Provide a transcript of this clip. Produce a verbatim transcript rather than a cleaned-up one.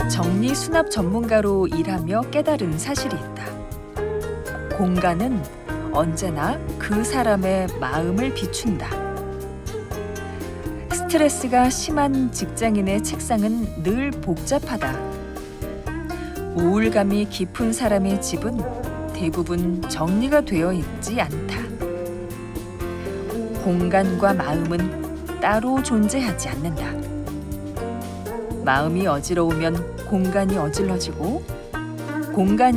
정리 수납 전문가로 일하며 깨달은 사실이 있다. 공간은 언제나 그 사람의 마음을 비춘다. 스트레스가 심한 직장인의 책상은 늘 복잡하다. 우울감이 깊은 사람의 집은 대부분 정리가 되어 있지 않다. 공간과 마음은 따로 존재하지 않는다. 마음이 어지러우면 공간이 어질러지고 공간이